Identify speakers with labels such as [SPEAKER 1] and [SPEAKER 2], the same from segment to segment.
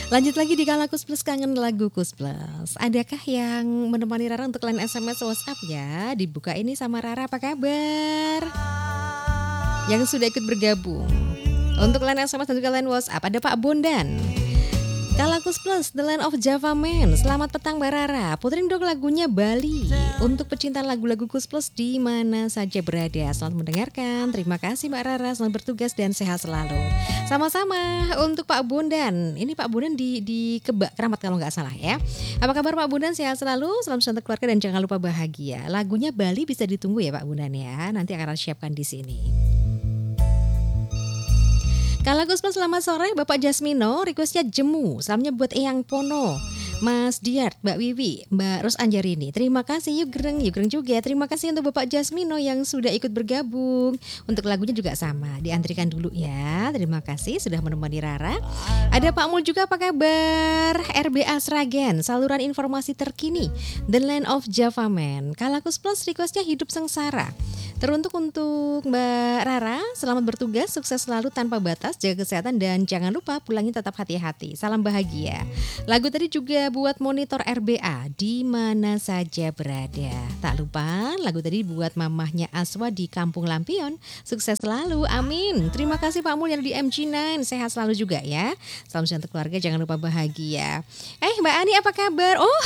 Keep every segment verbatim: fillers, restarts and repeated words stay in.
[SPEAKER 1] Lanjut lagi di Kalakus Plus Kangen Lagu Kus Plus. Adakah yang menemani Rara untuk line S M S WhatsApp ya? Dibuka ini sama Rara, apa kabar? Yang sudah ikut bergabung. Untuk line S M S dan juga line WhatsApp ada Pak Bondan. Kalakus Plus, The Land of Java Man. Selamat petang Mbak Rara. Puterin dong lagunya Bali untuk pecinta lagu-lagu Kus Plus di mana saja berada. Selamat mendengarkan. Terima kasih Mbak Rara. Selamat bertugas dan sehat selalu. Sama-sama untuk Pak Bondan. Ini Pak Bondan di di Kebak Keramat kalau nggak salah ya. Apa kabar Pak Bondan? Sehat selalu. Salam sejahtera keluarga dan jangan lupa bahagia. Lagunya Bali bisa ditunggu ya Pak Bondan ya. Nanti akan siapkan di sini. Kalakus Plus selamat sore Bapak Jasmino, requestnya Jemu, salamnya buat Eyang Pono, Mas Diart, Mbak Wiwi, Mbak Ros Anjarini. Terima kasih Yugreng, Yugreng juga. Terima kasih untuk Bapak Jasmino yang sudah ikut bergabung. Untuk lagunya juga sama, diantrikan dulu ya. Terima kasih sudah menemani Rara. Ada Pak Mul juga, apa kabar? R B A Sragen, saluran informasi terkini, The Land of Java Man. Kalakus Plus requestnya Hidup Sengsara. Teruntuk untuk Mbak Rara, selamat bertugas, sukses selalu tanpa batas, jaga kesehatan dan jangan lupa pulangin tetap hati-hati. Salam bahagia. Lagu tadi juga buat monitor R B A di mana saja berada. Tak lupa lagu tadi buat mamahnya Aswa di Kampung Lampion. Sukses selalu, amin. Terima kasih Pak Mul yang di M G sembilan, sehat selalu juga ya. Salam sejahtera keluarga, jangan lupa bahagia. Eh Mbak Ani apa kabar? Oh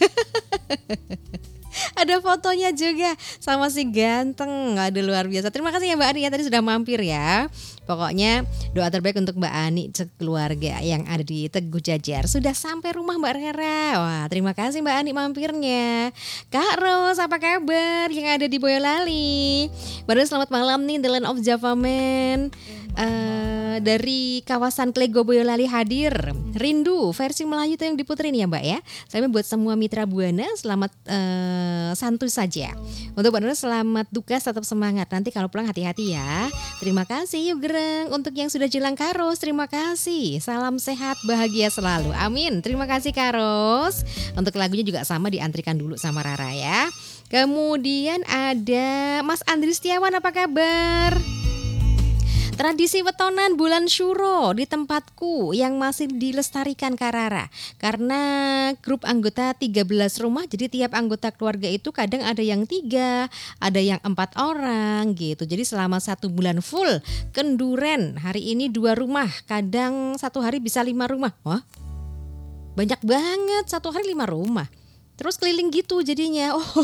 [SPEAKER 1] ada fotonya juga sama si ganteng. Aduh luar biasa. Terima kasih ya Mbak Ani ya tadi sudah mampir ya. Pokoknya doa terbaik untuk Mbak Ani sekeluarga yang ada di Teguh Jajar. Sudah sampai rumah Mbak Rara. Wah terima kasih Mbak Ani mampirnya. Kak Ros apa kabar yang ada di Boyolali? Baru selamat malam nih The Land of Java Man. Uh, dari kawasan Klego Boyolali hadir. Rindu versi Melayu itu yang diputerin ya Mbak ya. Saya buat semua mitra Buana selamat uh, santuy saja. Untuk Mbak Nura selamat tugas, tetap semangat. Nanti kalau pulang hati-hati ya. Terima kasih Yugreng. Untuk yang sudah jelang Karos terima kasih. Salam sehat bahagia selalu. Amin. Terima kasih Karos. Untuk lagunya juga sama diantrikan dulu sama Rara ya. Kemudian ada Mas Andri Setiawan apa kabar? Tradisi wetonan bulan Syuro di tempatku yang masih dilestarikan Karara. Karena grup anggota tiga belas rumah, jadi tiap anggota keluarga itu kadang ada yang tiga, ada yang empat orang gitu. Jadi selama satu bulan full kenduren. Hari ini dua rumah, kadang satu hari bisa lima rumah. Wah, banyak banget, satu hari lima rumah. Terus keliling gitu jadinya. Oh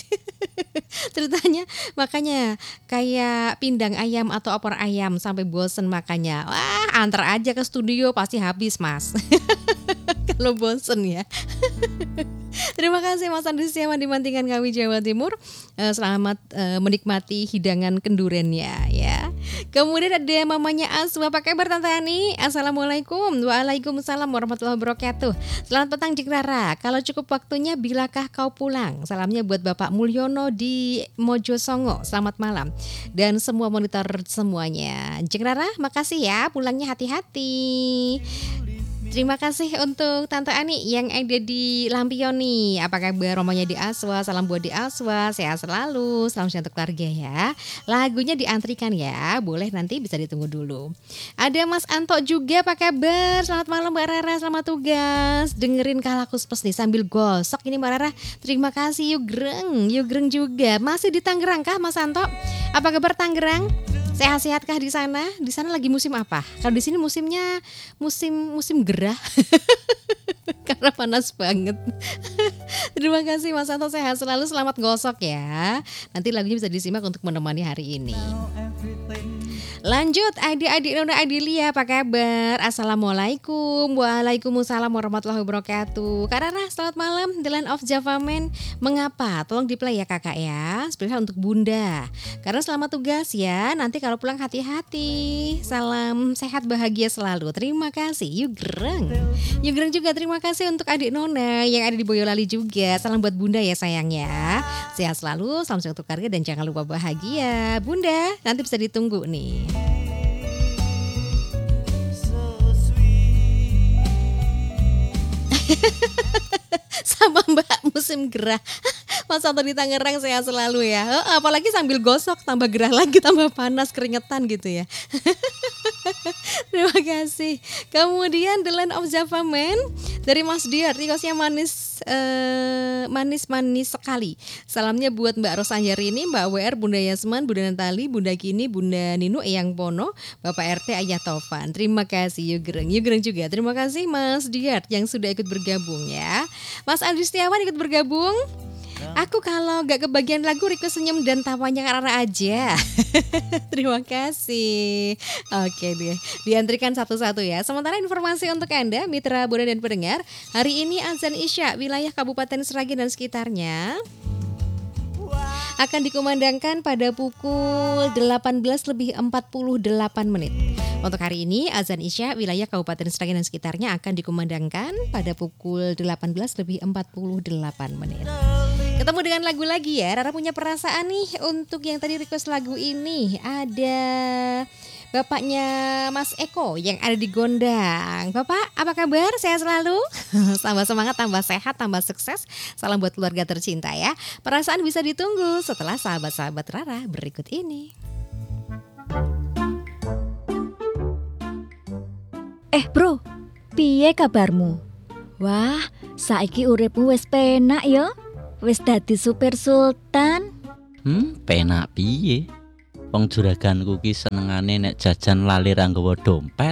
[SPEAKER 1] ceritanya makanya kayak pindang ayam atau opor ayam sampai bosen makanya. Wah antar aja ke studio pasti habis mas. Kalau bosen ya. Terima kasih Mas Andri Setiawan di Mantingan Ngawi Jawa Timur. Selamat menikmati hidangan kendurennya ya. Kemudian ada mamanya Aswa. Apa kabar Tante Ani? Assalamualaikum. Waalaikumsalam warahmatullahi wabarakatuh. Selamat petang Jeng Rara. Kalau cukup waktunya bilakah kau pulang? Salamnya buat Bapak Mulyono di Mojosongo. Selamat malam. Dan semua monitor semuanya. Jeng Rara makasih ya. Pulangnya hati-hati. Terima kasih untuk Tante Ani yang ada di Lampion nih. Apa kabar romanya di Aswa? Salam buat di Aswa, sehat selalu. Salam sejahtera keluarga ya. Lagunya diantrikan ya. Boleh nanti bisa ditunggu dulu. Ada Mas Anto juga, apa kabar? Selamat malam Mbak Rara, selamat tugas. Dengerin Kalakus Plus nih sambil gosok ini Mbak Rara. Terima kasih Yugreng, Yugreng juga. Masih di Tangerang kah Mas Anto? Apa kabar Tangerang? Sehat-sehatkah di sana? Di sana lagi musim apa? Kalau di sini musimnya musim musim gerah. Karena panas banget. Terima kasih Mas Anto, sehat selalu, selamat gosok ya. Nanti lagunya bisa disimak untuk menemani hari ini. Lanjut adik-adik Nona Adilia, apa kabar? Assalamualaikum. Waalaikumsalam warahmatullahi wabarakatuh. Kak Rara selamat malam. The Land of Java Man. Mengapa? Tolong di play ya kakak ya. Spesial untuk Bunda. Karena selamat tugas ya. Nanti kalau pulang hati-hati. Salam sehat bahagia selalu. Terima kasih Yugreng. Yugreng juga terima kasih untuk adik Nona yang ada di Boyolali juga. Salam buat Bunda ya sayang ya. Sehat selalu, salam sehat untuk keluarga dan jangan lupa bahagia. Bunda nanti bisa ditunggu nih. Sama Mbak musim gerah. Mas Anto di Tangerang sehat selalu ya. Eh, apalagi sambil gosok tambah gerah lagi, tambah panas, keringetan gitu ya. Terima kasih. Kemudian The Land of Java Man dari Mas Diar, requestnya manis eh, manis-manis sekali. Salamnya buat Mbak Rosanjari ini, Mbak W R, Bunda Yasman, Bunda Natali, Bunda Kini, Bunda Nino, Eyang Pono, Bapak R T, Ayah Tovan. Terima kasih Yugreng. Yugreng juga. Terima kasih Mas Diar yang sudah ikut bergabung ya. Mas Andri Setiawan ikut bergabung. Aku kalau gak kebagian lagu request senyum dan tawanya Rara aja. Terima kasih. Oke deh, diantrikan satu-satu ya. Sementara informasi untuk Anda mitra Bunda dan pendengar, hari ini azan Isya wilayah Kabupaten Sragen dan sekitarnya akan dikumandangkan pada pukul delapan belas lebih empat puluh delapan menit. Untuk hari ini azan Isya wilayah Kabupaten Sragen dan sekitarnya akan dikumandangkan pada pukul delapan belas lebih empat puluh delapan menit. Ketemu dengan lagu lagi ya. Rara punya perasaan nih untuk yang tadi request lagu ini. Ada bapaknya Mas Eko yang ada di Gondang. Bapak, apa kabar? Sehat selalu? Tambah semangat, tambah sehat, tambah sukses. Salam buat keluarga tercinta ya. Perasaan bisa ditunggu setelah sahabat-sahabat Rara berikut ini.
[SPEAKER 2] Eh bro, piye kabarmu? Wah, saiki uripmu wis penak ya. Wis dadi supir sultan.
[SPEAKER 3] Hmm, penak piye? Wong juraganku ki senengane nek jajan lali ra nggawa dompet.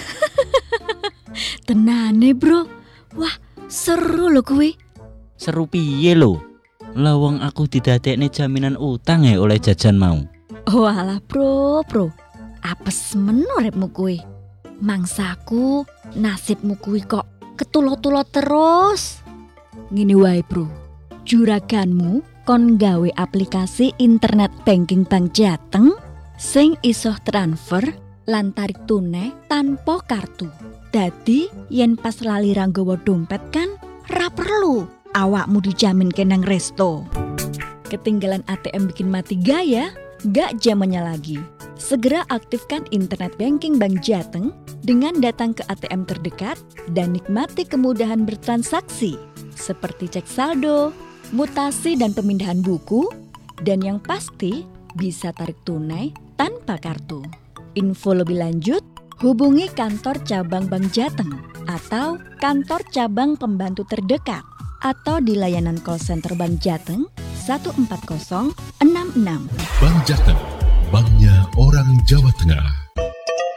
[SPEAKER 2] Tenane, Bro. Wah, seru lho kuwi.
[SPEAKER 3] Seru piye lho? Lah wong aku didadekne jaminan utang ya oleh jajan mau.
[SPEAKER 2] Walah, Bro, Bro. Apes men uripmu kuwi. Mangsaku nasibmu kuwi kok ketulot-tulot terus. Ngene wae, Bro. Juraganmu kon gawe aplikasi internet banking Bank Jateng sing iso transfer lan tarik tunai tanpa kartu. Dadi yen pas lali ra nggawa dompet kan ra perlu awakmu dijamin kenang resto. Ketinggalan A T M bikin mati gaya, gak zamannya lagi. Segera aktifkan internet banking Bank Jateng dengan datang ke A T M terdekat dan nikmati kemudahan bertransaksi seperti cek saldo, mutasi dan pemindahan buku, dan yang pasti bisa tarik tunai tanpa kartu. Info lebih lanjut, hubungi kantor cabang Bank Jateng atau kantor cabang pembantu terdekat atau di layanan call center Bank Jateng satu empat nol enam enam.
[SPEAKER 4] Bank Jateng, banknya orang Jawa Tengah.